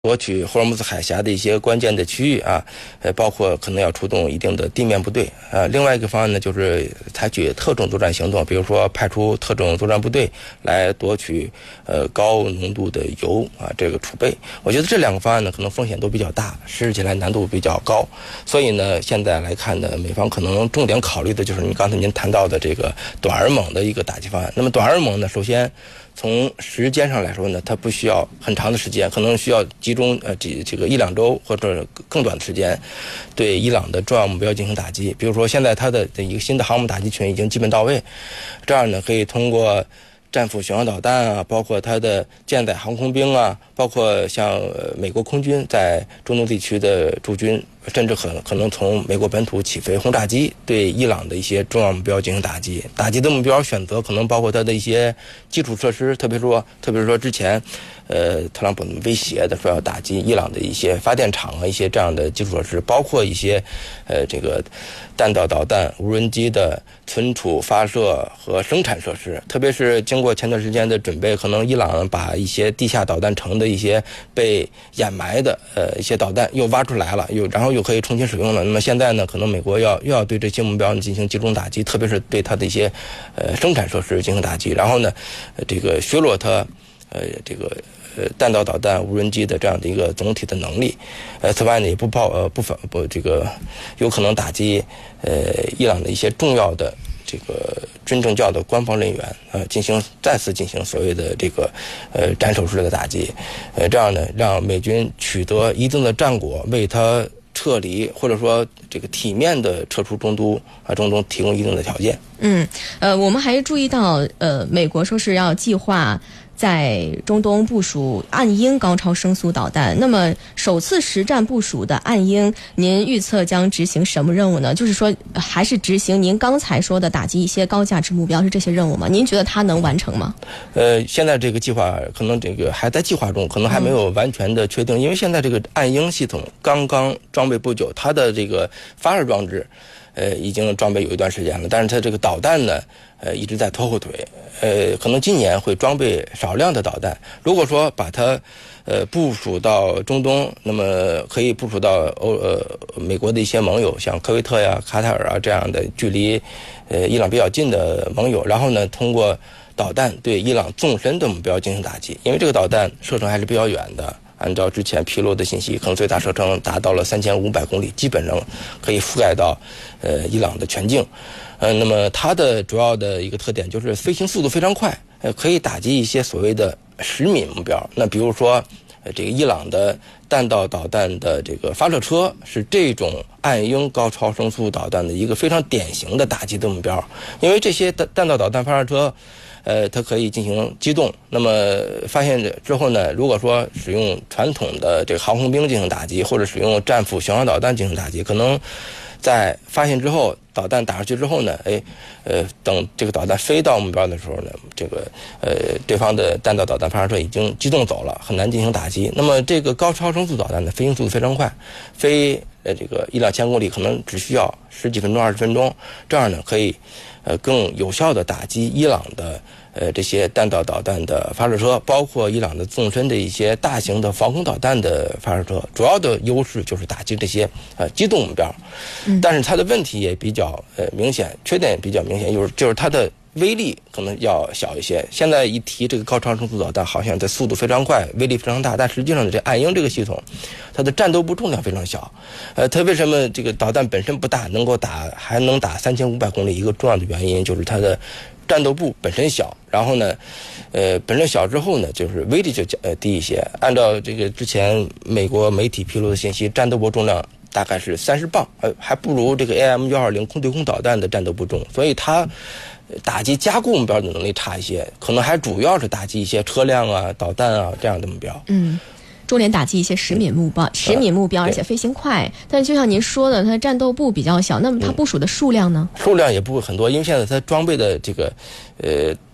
夺取霍尔木兹海峡的一些关键的区域啊，包括可能要出动一定的地面部队。另外一个方案呢，就是采取特种作战行动，比如说派出特种作战部队来夺取高浓度的油啊这个储备。我觉得这两个方案呢，可能风险都比较大，实施起来难度比较高。所以呢，现在来看呢，美方可能重点考虑的就是刚才您谈到的这个短而猛的一个打击方案。那么短而猛呢，首先从时间上来说呢，它不需要很长的时间，可能需要集中这个1-2周或者更短的时间，对伊朗的重要目标进行打击。比如说，现在它的一个新的航母打击群已经基本到位，这样呢可以通过战斧巡航导弹啊，包括它的舰载航空兵啊，包括像美国空军在中东地区的驻军，甚至可能从美国本土起飞轰炸机对伊朗的一些重要目标进行打击。打击的目标选择可能包括它的一些基础设施，特别是说之前特朗普威胁的说要打击伊朗的一些发电厂啊，一些这样的基础设施，包括一些这个弹道导弹、无人机的存储、发射和生产设施。特别是经过前段时间的准备，可能伊朗把一些地下导弹城的一些被掩埋的一些导弹又挖出来了，然后又可以重新使用了。那么现在呢，可能美国又要对这些目标进行集中打击，特别是对它的一些生产设施进行打击，然后呢这个削弱它这个弹道导弹、无人机的这样的一个总体的能力。此外呢，也这个有可能打击伊朗的一些重要的这个军政教的官方人员再次进行所谓的这个斩首式的打击。这样呢，让美军取得一定的战果，为他撤离或者说这个体面的撤出中东提供一定的条件。 我们还注意到美国说是要计划在中东部署暗鹰高超声速导弹。那么首次实战部署的暗鹰，您预测将执行什么任务呢？就是说还是执行您刚才说的打击一些高价值目标，是这些任务吗？您觉得它能完成吗？ 现在这个计划可能这个还在计划中，可能还没有完全的确定，因为现在这个暗鹰系统刚刚装备不久，它的这个发射装置已经装备有一段时间了，但是它这个导弹呢一直在拖后腿。可能今年会装备少量的导弹。如果说把它部署到中东，那么可以部署到美国的一些盟友，像科威特呀、卡塔尔啊这样的距离伊朗比较近的盟友，然后呢通过导弹对伊朗纵深的目标进行打击。因为这个导弹射程还是比较远的，按照之前披露的信息，可能最大射程达到了3500公里，基本上可以覆盖到伊朗的全境。那么它的主要的一个特点就是飞行速度非常快，可以打击一些所谓的实敏目标。那比如说这个伊朗的弹道导弹的这个发射车是这种暗鹰高超声速导弹的一个非常典型的打击的目标。因为这些弹道导弹发射车它可以进行机动，那么发现之后呢，如果说使用传统的这个航空兵进行打击，或者使用战斧巡航导弹进行打击，可能在发现之后，导弹打上去之后呢，等这个导弹飞到目标的时候呢，这个对方的弹道导弹发射车已经机动走了，很难进行打击。那么这个高超声速导弹的飞行速度非常快，飞这个1-2000公里可能只需要10几分钟、20分钟，这样呢可以更有效的打击伊朗的这些弹道导弹的发射车，包括伊朗的纵深的一些大型的防空导弹的发射车。主要的优势就是打击这些机动目标。但是它的问题也比较明显，缺点也比较明显，就是它的威力可能要小一些。现在一提这个高超声速导弹，好像它速度非常快，威力非常大，但实际上这暗鹰这个系统，它的战斗部重量非常小。它为什么这个导弹本身不大，还能打3500公里？一个重要的原因就是它的战斗部本身小，然后呢，本身小之后呢，就是威力就低一些。按照这个之前美国媒体披露的信息，战斗部重量大概是30磅，还不如这个 AM-120空对空导弹的战斗部重，所以它打击加固目标的能力差一些，可能还主要是打击一些车辆啊、导弹啊这样的目标。 重点打击一些实敏目标，而且飞行快。但就像您说的，它战斗部比较小，那么它部署的数量呢？ 数量也不会很多，因为现在它装备的这个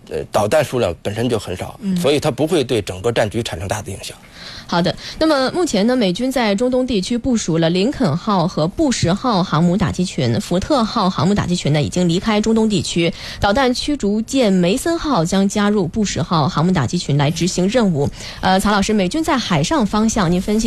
导弹数量本身就很少，所以它不会对整个战局产生大的影响。 好的，那么目前呢，美军在中东地区部署了林肯号和布什号航母打击群，福特号航母打击群呢已经离开中东地区，导弹驱逐舰梅森号将加入布什号航母打击群来执行任务。曹老师，美军在海上方向，您分析